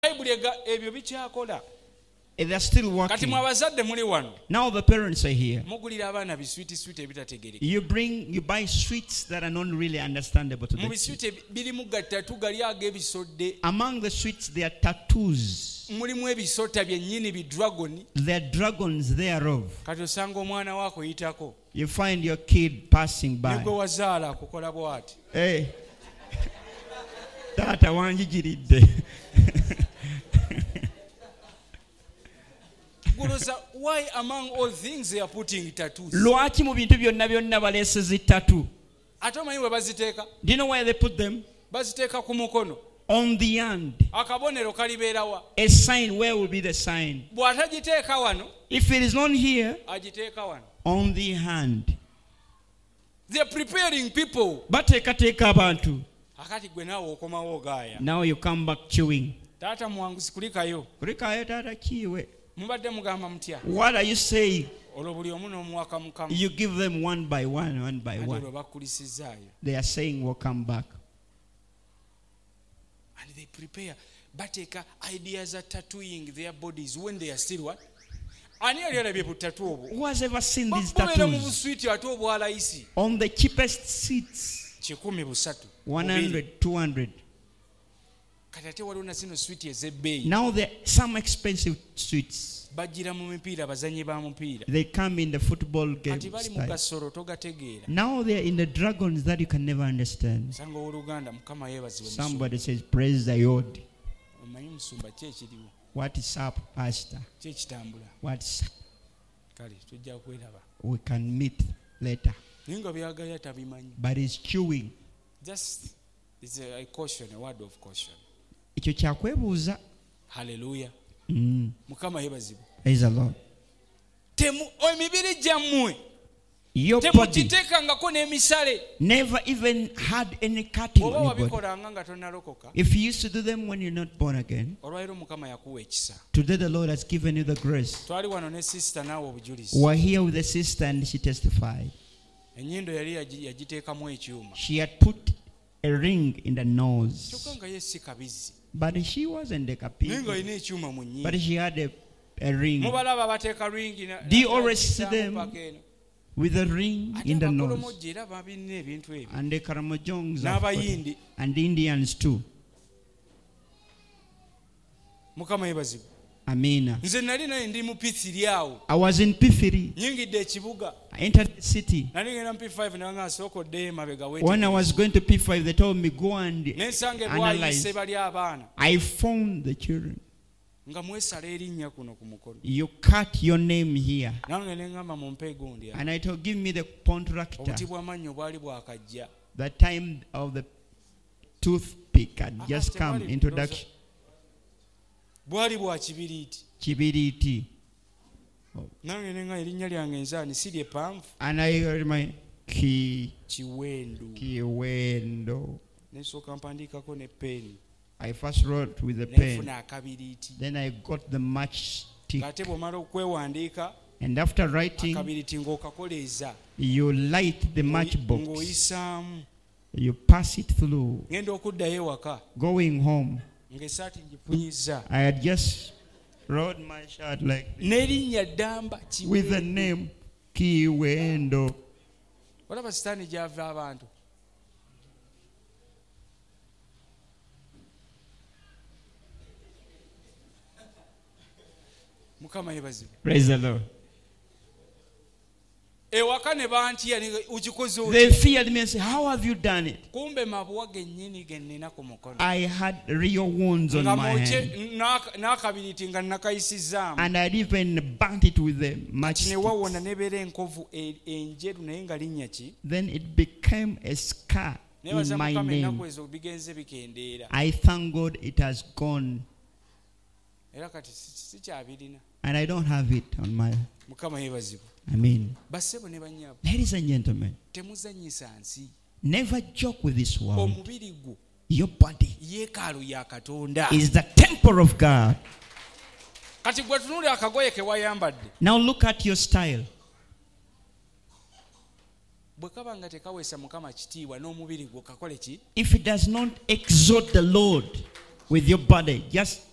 ebyo bikyakola. They are still Kati working. mwabazadde muli wano. Now the parents are here. Mugulira abaana biswiti ebitategereka. You buy sweets that are not really understandable to Mu them. biswiti birimu gattatu gali ag'ebisodde. Among the sweets, there are tattoos. Mulimu ebisota byennyini bidragoni. There are dragons thereof. Kati osanga omwana waako yitako. You find your kid passing by. Negwe wazaala akukola bw'ati. Hey, Tata wanjigiridde. Why among all things they are putting tattoos? Lwaki mu bintu byonna baleeseza tattoo? Ate omanyi we baziteeka? Do you know where they put them? Baziteeka ku mukono. On the hand. Akabonero kalibeera wa? A sign. Where will be the sign? Bw'atagiteeka wano, If it is not here, agiteeka wano. on the hand. They are preparing people. Bateekateeka abantu. Akati gwe naawe okomawo ogaaya. Now you come back chewing. Taata mwanguzi kulikayo. Kulikayo taata kiwe. Mubadde mugamba mutya? What are you saying? Olwo buli omu n'omuwaka Mukama. You give them one by one. Ate olwo bakulisizaayo. They are saying we'll come back. And they prepare. Bateeka ideas of tattooing their bodies when they are still what? Ani yali alabye ku tattoo obwo? Who has ever seen these Babeera mu tattoos? buswiti ate obwalayisi. On the cheapest seats. 100. 100, 200. Kati ate waliwo na zino switi ez'ebbeeyi. Now there are some expensive sweets. Bajjira mu mipiira bazanyi ba mupiira. They come in the football game Kati bali mu style. gasoro togategeera. Now they are in the dragons that you can never understand. Sanga oluganda Mukama yeebazibwe. Somebody says, praise the Lord. Omanyi musumba ki ekiriwo? What is up, Pastor? Ki ekitambula? What's up? Kale tujja kweraba. We can meet later. Naye nga byagala tabimanyi. But he's chewing. Just it's a caution, a word of caution. Ekyo kyakwebuuza. Hallelujah. Mukama yeebazibwe. Praise the Lord. Emibiri gyammwe Your body temukiteekangako n'emisale. never even had any cutting Oba on your body. wabikolanga nga tonnalokoka. If you used to do them when you're not born again, Olwaleero Mukama yakuwa ekisa. today the Lord has given you the grace. Twali wano ne sister naawe obujulizi. We're here with the sister and she testified. Ennyindo yali yagiteekamu ekyuma. She had put a ring in the nose. Kyokka nga ye si kabizi. But she wasn't a Naye nga kapi. alina ekyuma mu nnyindo. But she had a ring. Mubalaba bateeka ringi. Do you always see them with a ring in the nose? Abakolomojja era babirina ebintu ebyo. And the Karamojongs have got it. N'abayindi. And the Indians too. Mukama yeebazibwe. Amina. Nze nali naye ndi mu P3 awo. I was in P3. Nyingidde ekibuga. I entered the city. Nali ngenda mu P5 nanga asookodde emabega When I was going to P5, they told me go and n'ensanga analyze. ebwayise bali abaana. I found the children. Nga mwesala erinnya kuno ku mukono. You cut your name here. Nange ne ngamba mumpe gundi. And I told, give me the contractor. Obuti bw'amannyo bwali bwakajja. The time of the toothpick had just come, introduction. Bwali bwa kibiriiti. Kibiriti. Nange ne nga erinnya lyange nzaani si lye panvu. And I heard my Kiwendu. Kiwendo. Nesooka mpandiikako ne peeni. I first wrote with the pen. Nefuna akabiriiti. Then I got the matchstick. Ng'ate bw'omala okwewandiika. And after writing, Akabiriiti ng'okakoleeza. you light the matchbox. Ng'oyisaamu. You pass it through. Ngenda okuddayo ewaka. Going home, Ng'essaati ngifunyizza. I had just wrote my shirt like this N'erinnya ddamba with the Kiwendu. name Kiwendo. Olaba sitaani gy'ava abantu. Mukama yeebazibwe. Praise the Lord. Ewaka ne bantya ukikoze They otya? feared me and said, how have you done it? Kumbe mabwa gennyini ge nnina ku mukono. I had real wounds on Nga my mwoke hand. n'akabiriiti nga nakayisizaamu. And I'd even burnt it with the Ne matchstick. wawona nebeera enkovu enjeru naye nga linnya ki? Then it became a scar Neebaza in my Mukama ennaku name. ezo bigenze bikendeera. I thank God it has gone. Era kati sikyabirina. And I don't have it on my... Mukama yeebazibwe. I mean, Bassebo ne bannyabo, ladies and gentlemen, temuzannyisa nsi. never joke with this world. Omubiri gwo Your body yeekaalu ya Katonda. is the temple of God. Kati gwe tunuulira akagoye ke wayambadde. Now look at your style. Bwe kaba nga tekaweesa Mukama kitiibwa n'omubiri gwo kakole ki? If it does not exalt the Lord with your body, just